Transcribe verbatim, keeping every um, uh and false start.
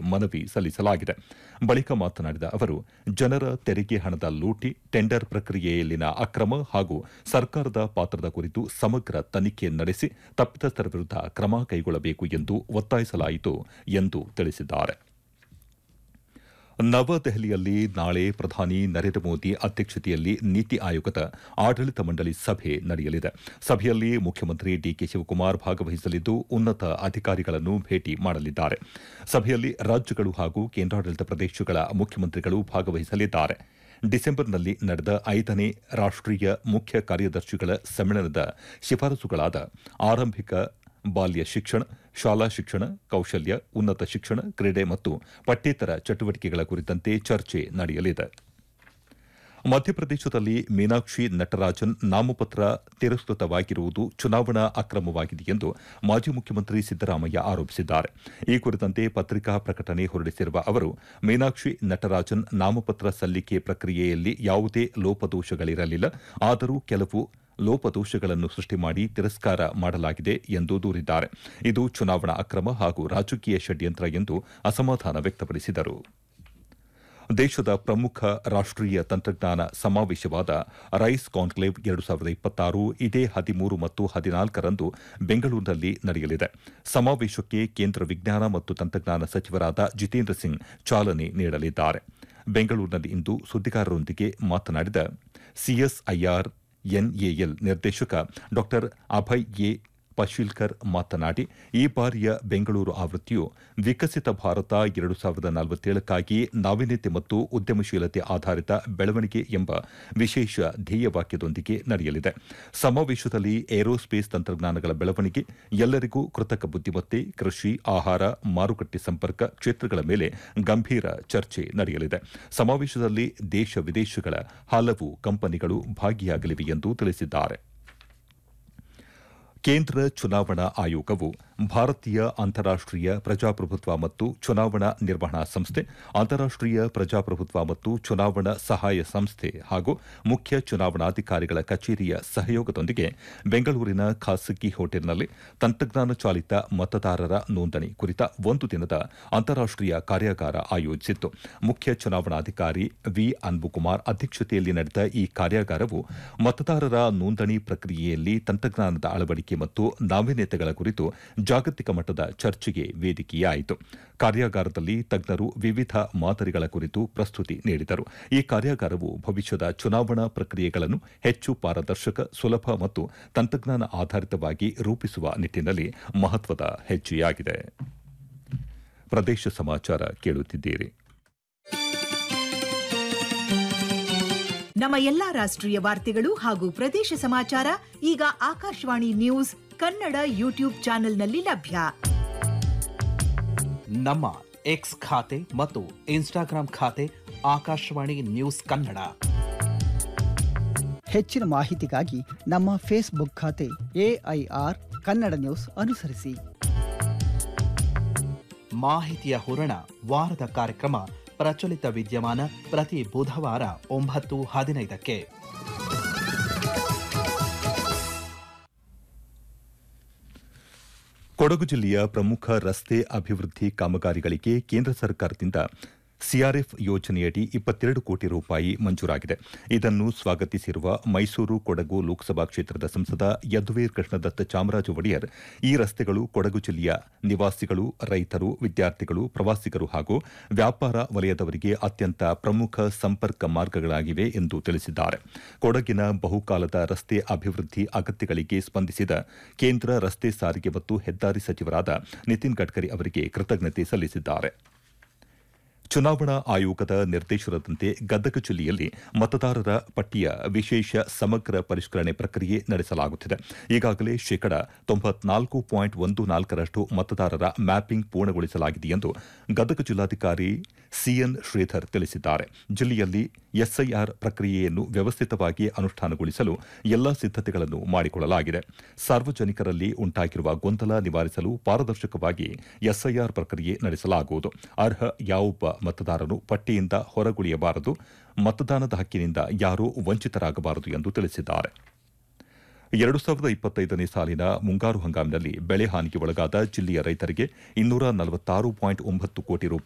ಮನವಿ ಸಲ್ಲಿಸಲಾಗಿದೆ. ಬಳಿಕ ಮಾತನಾಡಿದ ಅವರು, ಜನರ ತೆರಿಗೆ ಹಣದ ಲೂಟಿ, ಟೆಂಡರ್ ಪ್ರಕ್ರಿಯೆಯಲ್ಲಿನ ಅಕ್ರಮ ಹಾಗೂ ಸರ್ಕಾರದ ಪಾತ್ರದ ಕುರಿತು ಸಮಗ್ರ ತನಿಖೆ ನಡೆಸಿ ತಪ್ಪಿತಸ್ಥರ ವಿರುದ್ಧ ಕ್ರಮ ಕೈಗೊಳ್ಳಬೇಕು ಎಂದು ಒತ್ತಾಯಿಸಲಾಯಿತು ಎಂದು ತಿಳಿಸಿದ್ದಾರೆ. ನವದೆಹಲಿಯಲ್ಲಿ ನಾಳೆ ಪ್ರಧಾನಿ ನರೇಂದ್ರ ಮೋದಿ ಅಧ್ಯಕ್ಷತೆಯಲ್ಲಿ ನೀತಿ ಆಯೋಗದ ಆಡಳಿತ ಮಂಡಳಿ ಸಭೆ ನಡೆಯಲಿದೆ. ಸಭೆಯಲ್ಲಿ ಮುಖ್ಯಮಂತ್ರಿ ಡಿಕೆ ಶಿವಕುಮಾರ್ ಭಾಗವಹಿಸಲಿದ್ದು ಉನ್ನತ ಅಧಿಕಾರಿಗಳನ್ನು ಭೇಟಿ ಮಾಡಲಿದ್ದಾರೆ. ಸಭೆಯಲ್ಲಿ ರಾಜ್ಯಗಳು ಹಾಗೂ ಕೇಂದ್ರಾಡಳಿತ ಪ್ರದೇಶಗಳ ಮುಖ್ಯಮಂತ್ರಿಗಳು ಭಾಗವಹಿಸಲಿದ್ದಾರೆ. ಡಿಸೆಂಬರ್ನಲ್ಲಿ ನಡೆದ ಐದನೇ ರಾಷ್ಟೀಯ ಮುಖ್ಯ ಕಾರ್ಯದರ್ಶಿಗಳ ಸಮ್ಮೇಳನದ ಶಿಫಾರಸುಗಳಾದ ಆರಂಭಿಕ ಬಾಲ್ಯ ಶಿಕ್ಷಣ, ಶಾಲಾ ಶಿಕ್ಷಣ, ಕೌಶಲ್ಯ, ಉನ್ನತ ಶಿಕ್ಷಣ, ಕ್ರೀಡೆ ಮತ್ತು ಪಠ್ಯೇತರ ಚಟುವಟಿಕೆಗಳ ಕುರಿತಂತೆ ಚರ್ಚೆ ನಡೆಯಲಿದೆ. ಮಧ್ಯಪ್ರದೇಶದಲ್ಲಿ ಮೀನಾಕ್ಷಿ ನಟರಾಜನ್ ನಾಮಪತ್ರ ತಿರಸ್ಕೃತವಾಗಿರುವುದು ಚುನಾವಣಾ ಅಕ್ರಮವಾಗಿದೆ ಎಂದು ಮಾಜಿ ಮುಖ್ಯಮಂತ್ರಿ ಸಿದ್ದರಾಮಯ್ಯ ಆರೋಪಿಸಿದ್ದಾರೆ. ಈ ಕುರಿತಂತೆ ಪತ್ರಿಕಾ ಪ್ರಕಟಣೆ ಹೊರಡಿಸಿರುವ ಅವರು, ಮೀನಾಕ್ಷಿ ನಟರಾಜನ್ ನಾಮಪತ್ರ ಸಲ್ಲಿಕೆ ಪ್ರಕ್ರಿಯೆಯಲ್ಲಿ ಯಾವುದೇ ಲೋಪದೋಷಗಳಿರಲಿಲ್ಲ. ಆದರೂ ಕೆಲವು ಲೋಪದೋಷಗಳನ್ನು ಸೃಷ್ಟಿ ಮಾಡಿ ತಿರಸ್ಕಾರ ಮಾಡಲಾಗಿದೆ ಎಂದು ದೂರಿದ್ದಾರೆ. ಇದು ಚುನಾವಣಾ ಅಕ್ರಮ ಹಾಗೂ ರಾಜಕೀಯ ಷಡ್ಯಂತ್ರ ಎಂದು ಅಸಮಾಧಾನ ವ್ಯಕ್ತಪಡಿಸಿದರು. ದೇಶದ ಪ್ರಮುಖ ರಾಷ್ಟೀಯ ತಂತ್ರಜ್ಞಾನ ಸಮಾವೇಶವಾದ ರೈಸ್ ಕಾನ್ಕ್ಲೇವ್ ಎರಡು ಸಾವಿರದ ಇಪ್ಪತ್ತಾರು ಇದೇ ಹದಿಮೂರು ಮತ್ತು ಹದಿನಾಲ್ಕರಂದು ಬೆಂಗಳೂರಿನಲ್ಲಿ ನಡೆಯಲಿದೆ. ಸಮಾವೇಶಕ್ಕೆ ಕೇಂದ್ರ ವಿಜ್ಞಾನ ಮತ್ತು ತಂತ್ರಜ್ಞಾನ ಸಚಿವರಾದ ಜಿತೇಂದ್ರ ಸಿಂಗ್ ಚಾಲನೆ ನೀಡಲಿದ್ದಾರೆ. ಬೆಂಗಳೂರಿನಲ್ಲಿಂದು ಸುದ್ದಿಗಾರರೊಂದಿಗೆ ಮಾತನಾಡಿದ ಸಿಎಸ್ಐಆರ್ ಎನ್ಎಎಲ್ ನಿರ್ದೇಶಕ ಡಾ ಅಭಯ್ ಎ ಪಶೀಲ್ಕರ್ ಮಾತನಾಡಿ, ಈ ಬಾರಿಯ ಬೆಂಗಳೂರು ಆವೃತ್ತಿಯು ವಿಕಸಿತ ಭಾರತ ಎರಡು ಸಾವಿರದ ನಲವತ್ತೇಳಕ್ಕಾಗಿ ನಾವೀನ್ಯತೆ ಮತ್ತು ಉದ್ಯಮಶೀಲತೆ ಆಧಾರಿತ ಬೆಳವಣಿಗೆ ಎಂಬ ವಿಶೇಷ ಧ್ಯೇಯವಾಕ್ಯದೊಂದಿಗೆ ನಡೆಯಲಿದೆ. ಸಮಾವೇಶದಲ್ಲಿ ಏರೋಸ್ಪೇಸ್ ತಂತ್ರಜ್ಞಾನಗಳ ಬೆಳವಣಿಗೆ, ಎಲ್ಲರಿಗೂ ಕೃತಕ ಬುದ್ದಿಮತ್ತೆ, ಕೃಷಿ, ಆಹಾರ, ಮಾರುಕಟ್ಟೆ ಸಂಪರ್ಕ ಕ್ಷೇತ್ರಗಳ ಮೇಲೆ ಗಂಭೀರ ಚರ್ಚೆ ನಡೆಯಲಿದೆ. ಸಮಾವೇಶದಲ್ಲಿ ದೇಶ ವಿದೇಶಗಳ ಹಲವು ಕಂಪನಿಗಳು ಭಾಗಿಯಾಗಲಿವೆ ಎಂದು ತಿಳಿಸಿದ್ದಾರೆ. ಕೇಂದ್ರ ಚುನಾವಣಾ ಆಯೋಗವು ಭಾರತೀಯ ಅಂತಾರಾಷ್ಟೀಯ ಪ್ರಜಾಪ್ರಭುತ್ವ ಮತ್ತು ಚುನಾವಣಾ ನಿರ್ವಹಣಾ ಸಂಸ್ಥೆ, ಅಂತಾರಾಷ್ಟೀಯ ಪ್ರಜಾಪ್ರಭುತ್ವ ಮತ್ತು ಚುನಾವಣಾ ಸಹಾಯ ಸಂಸ್ಥೆ ಹಾಗೂ ಮುಖ್ಯ ಚುನಾವಣಾಧಿಕಾರಿಗಳ ಕಚೇರಿಯ ಸಹಯೋಗದೊಂದಿಗೆ ಬೆಂಗಳೂರಿನ ಖಾಸಗಿ ಹೋಟೆಲ್ನಲ್ಲಿ ತಂತ್ರಜ್ಞಾನ ಚಾಲಿತ ಮತದಾರರ ನೋಂದಣಿ ಕುರಿತ ಒಂದು ದಿನದ ಅಂತಾರಾಷ್ಟೀಯ ಕಾರ್ಯಾಗಾರ ಆಯೋಜಿಸಿತ್ತು. ಮುಖ್ಯ ಚುನಾವಣಾಧಿಕಾರಿ ವಿ ಅನ್ಬುಕುಮಾರ್ ಅಧ್ಯಕ್ಷತೆಯಲ್ಲಿ ನಡೆದ ಈ ಕಾರ್ಯಾಗಾರವು ಮತದಾರರ ನೋಂದಣಿ ಪ್ರಕ್ರಿಯೆಯಲ್ಲಿ ತಂತ್ರಜ್ಞಾನದ ಅಳವಡಿಕೆ ಮತ್ತು ನಾವೀನ್ಯತೆಗಳ ಕುರಿತು ಜಾಗತಿಕ ಮಟ್ಟದ ಚರ್ಚೆಗೆ ವೇದಿಕೆಯಾಯಿತು. ಕಾರ್ಯಾಗಾರದಲ್ಲಿ ತಜ್ಞರು ವಿವಿಧ ಮಾದರಿಗಳ ಕುರಿತು ಪ್ರಸ್ತುತಿ ನೀಡಿದರು. ಈ ಕಾರ್ಯಾಗಾರವು ಭವಿಷ್ಯದ ಚುನಾವಣಾ ಪ್ರಕ್ರಿಯೆಗಳನ್ನು ಹೆಚ್ಚು ಪಾರದರ್ಶಕ, ಸುಲಭ ಮತ್ತು ತಂತ್ರಜ್ಞಾನ ಆಧಾರಿತವಾಗಿ ರೂಪಿಸುವ ನಿಟ್ಟಿನಲ್ಲಿ ಮಹತ್ವದ ಹೆಜ್ಜೆಯಾಗಿದೆ. ಪ್ರದೇಶ ಸಮಾಚಾರ ಕೇಳುತ್ತಿದ್ದೀರಿ. ನಮ್ಮ ಎಲ್ಲಾ ರಾಷ್ಟ್ರೀಯ ವಾರ್ತೆಗಳು ಹಾಗೂ ಪ್ರದೇಶ ಸಮಾಚಾರ ಈಗ ಆಕಾಶವಾಣಿ ನ್ಯೂಸ್ ಕನ್ನಡ ಯೂಟ್ಯೂಬ್ ಚಾನೆಲ್ನಲ್ಲಿ ಲಭ್ಯ. ನಮ್ಮ ಎಕ್ಸ್ ಖಾತೆ ಮತ್ತು ಇನ್ಸ್ಟಾಗ್ರಾಂ ಖಾತೆ ಆಕಾಶವಾಣಿ ನ್ಯೂಸ್ ಕನ್ನಡ. ಹೆಚ್ಚಿನ ಮಾಹಿತಿಗಾಗಿ ನಮ್ಮ ಫೇಸ್ಬುಕ್ ಖಾತೆ ಎಐಆರ್ ಕನ್ನಡ ನ್ಯೂಸ್ ಅನುಸರಿಸಿ. ಮಾಹಿತಿಯ ಹೂರಣ ವಾರದ ಕಾರ್ಯಕ್ರಮ ಪ್ರಚಲಿತ ವಿದ್ಯಮಾನ ಪ್ರತಿ ಬುಧವಾರ ಒಂಬತ್ತು ಹದಿನೈದಕ್ಕೆ. ಕೊಡಗು ಜಿಲ್ಲೆಯ ಪ್ರಮುಖ ರಸ್ತೆ ಅಭಿವೃದ್ಧಿ ಕಾಮಗಾರಿಗಳಿಗೆ ಕೇಂದ್ರ ಸರ್ಕಾರದಿಂದ ಸಿಆರ್ಎಫ್ ಯೋಜನೆಯಡಿ ಇಪ್ಪತ್ತೆರಡು ಕೋಟಿ ರೂಪಾಯಿ ಮಂಜೂರಾಗಿದೆ. ಇದನ್ನು ಸ್ವಾಗತಿಸಿರುವ ಮೈಸೂರು ಕೊಡಗು ಲೋಕಸಭಾ ಕ್ಷೇತ್ರದ ಸಂಸದ ಯದುವೀರ್ ಕೃಷ್ಣದತ್ತ ಚಾಮರಾಜ ಒಡೆಯರ್, ಈ ರಸ್ತೆಗಳು ಕೊಡಗು ಜಿಲ್ಲೆಯ ನಿವಾಸಿಗಳು, ರೈತರು, ವಿದ್ಯಾರ್ಥಿಗಳು, ಪ್ರವಾಸಿಗರು ಹಾಗೂ ವ್ಯಾಪಾರ ವಲಯದವರಿಗೆ ಅತ್ಯಂತ ಪ್ರಮುಖ ಸಂಪರ್ಕ ಮಾರ್ಗಗಳಾಗಿವೆ ಎಂದು ತಿಳಿಸಿದ್ದಾರೆ. ಕೊಡಗಿನ ಬಹುಕಾಲದ ರಸ್ತೆ ಅಭಿವೃದ್ಧಿ ಅಗತ್ಯಗಳಿಗೆ ಸ್ಪಂದಿಸಿದ ಕೇಂದ್ರ ರಸ್ತೆ ಸಾರಿಗೆ ಮತ್ತು ಹೆದ್ದಾರಿ ಸಚಿವರಾದ ನಿತಿನ್ ಗಡ್ಕರಿ ಅವರಿಗೆ ಕೃತಜ್ಞತೆ ಸಲ್ಲಿಸಿದ್ದಾರೆ. ಚುನಾವಣಾ ಆಯೋಗದ ನಿರ್ದೇಶನದಂತೆ ಗದಗ ಜಿಲ್ಲೆಯಲ್ಲಿ ಮತದಾರರ ಪಟ್ಟಿಯ ವಿಶೇಷ ಸಮಗ್ರ ಪರಿಷ್ಕರಣೆ ಪ್ರಕ್ರಿಯೆ ನಡೆಸಲಾಗುತ್ತಿದೆ. ಈಗಾಗಲೇ ಶೇಕಡಾ ತೊಂಬತ್ನಾಲ್ಕು ಪಾಯಿಂಟ್ ಒಂದು ನಾಲ್ಕರಷ್ಟು ಮತದಾರರ ಮ್ಯಾಪಿಂಗ್ ಪೂರ್ಣಗೊಳಿಸಲಾಗಿದೆ ಎಂದು ಗದಗ ಜಿಲ್ಲಾಧಿಕಾರಿ ಸಿಎನ್ ಶ್ರೀಧರ್ ತಿಳಿಸಿದ್ದಾರೆ. ಜಿಲ್ಲೆಯಲ್ಲಿ ಎಸ್ಐಆರ್ ಪ್ರಕ್ರಿಯೆಯನ್ನು ವ್ಯವಸ್ಥಿತವಾಗಿ ಅನುಷ್ಠಾನಗೊಳಿಸಲು ಎಲ್ಲಾ ಸಿದ್ದತೆಗಳನ್ನು ಮಾಡಿಕೊಳ್ಳಲಾಗಿದೆ. ಸಾರ್ವಜನಿಕರಲ್ಲಿ ಉಂಟಾಗಿರುವ ಗೊಂದಲ ನಿವಾರಿಸಲು ಪಾರದರ್ಶಕವಾಗಿ ಎಸ್ಐಆರ್ ಪ್ರಕ್ರಿಯೆ ನಡೆಸಲಾಗುವುದು. ಅರ್ಹ ಯಾವೊಬ್ಬ ಮತದಾರನು ಪಟ್ಟಿಯಿಂದ ಹೊರಗುಳಿಯಬಾರದು, ಮತದಾನದ ಹಕ್ಕಿನಿಂದ ಯಾರೂ ವಂಚಿತರಾಗಬಾರದು ಎಂದು ತಿಳಿಸಿದ್ದಾರೆ. ಎರಡು ಸಾವಿರದ ಇಪ್ಪತ್ತೈದನೇ ಸಾಲಿನ ಮುಂಗಾರು ಹಂಗಾಮಿನಲ್ಲಿ ಬೆಳೆ ಹಾನಿಗೆ ಒಳಗಾದ ಜಿಲ್ಲೆಯ ರೈತರಿಗೆ ಇನ್ನೂರ ನಲವತ್ತಾರು ಪಾಯಿಂಟ್ ಒಂಬತ್ತು ಕೋಟಿ